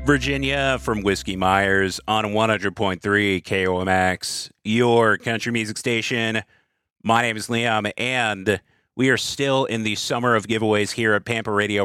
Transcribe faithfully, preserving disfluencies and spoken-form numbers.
Virginia from Whiskey Myers on one hundred point three K O M X, your country music station. My name is Liam, and we are still in the summer of giveaways here at Pampa Radio